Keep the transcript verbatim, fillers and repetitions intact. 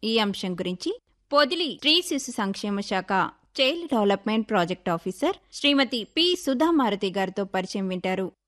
ఈ అంశం గురించి పొదిలి స్త్రీ శిశు సంక్షేమ శాఖ చైల్డ్ డెవలప్మెంట్ ప్రాజెక్ట్ ఆఫీసర్ శ్రీమతి పి సుధామారుతి గారితో పరిచయం వింటారు.